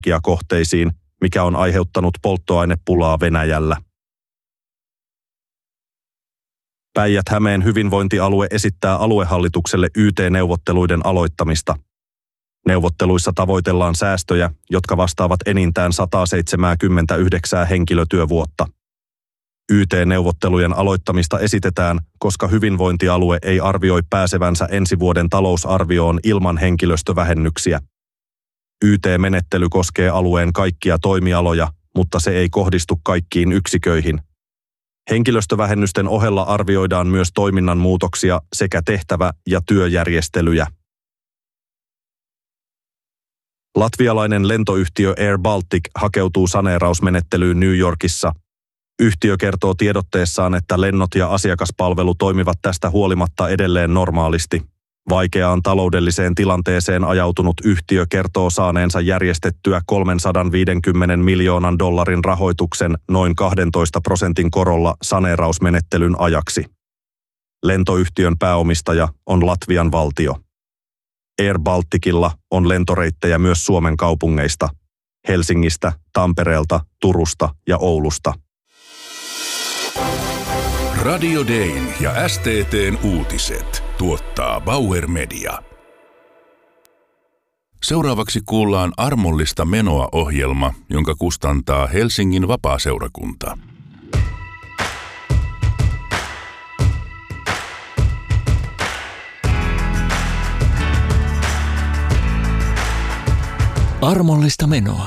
energiakohteisiin, mikä on aiheuttanut polttoainepulaa Venäjällä. Päijät-Hämeen hyvinvointialue esittää aluehallitukselle YT-neuvotteluiden aloittamista. Neuvotteluissa tavoitellaan säästöjä, jotka vastaavat enintään 179 henkilötyövuotta. YT-neuvottelujen aloittamista esitetään, koska hyvinvointialue ei arvioi pääsevänsä ensi vuoden talousarvioon ilman henkilöstövähennyksiä. YT-menettely koskee alueen kaikkia toimialoja, mutta se ei kohdistu kaikkiin yksiköihin. Henkilöstövähennysten ohella arvioidaan myös toiminnan muutoksia sekä tehtävä- ja työjärjestelyjä. Latvialainen lentoyhtiö Air Baltic hakeutuu saneerausmenettelyyn New Yorkissa. Yhtiö kertoo tiedotteessaan, että lennot ja asiakaspalvelu toimivat tästä huolimatta edelleen normaalisti. Vaikeaan taloudelliseen tilanteeseen ajautunut yhtiö kertoo saaneensa järjestettyä $350 miljoonan rahoituksen noin 12% korolla saneerausmenettelyn ajaksi. Lentoyhtiön pääomistaja on Latvian valtio. Air Balticilla on lentoreittejä myös Suomen kaupungeista, Helsingistä, Tampereelta, Turusta ja Oulusta. Radio Dayn ja STT:n uutiset tuottaa Bauer Media. Seuraavaksi kuullaan Armollista menoa -ohjelma, jonka kustantaa Helsingin Vapaaseurakunta. Armollista menoa.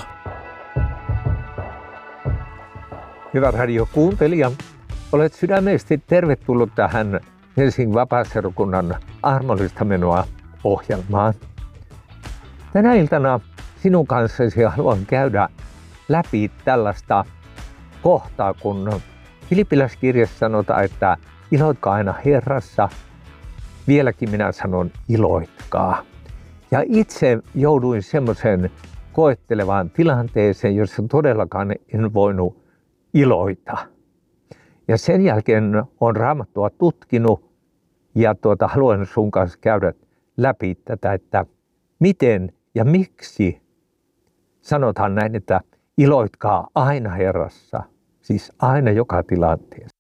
Hyvä radiokuuntelija, olet sydämellisesti tervetullut tähän Helsingin Vapaaseurakunnan Armollista menoa -ohjelmaan. Tänä iltana sinun kanssasi haluan käydä läpi tällaista kohtaa, kun Filippiläiskirjassa sanotaan, että iloitkaa aina Herrassa. Vieläkin minä sanon iloitkaa. Ja itse jouduin semmoiseen koettelevaan tilanteeseen, jossa todellakaan en voinut iloita. Ja sen jälkeen olen Raamattua tutkinut ja haluan sun kanssa käydä läpi tätä, että miten ja miksi sanotaan näin, että iloitkaa aina Herrassa, siis aina joka tilanteessa.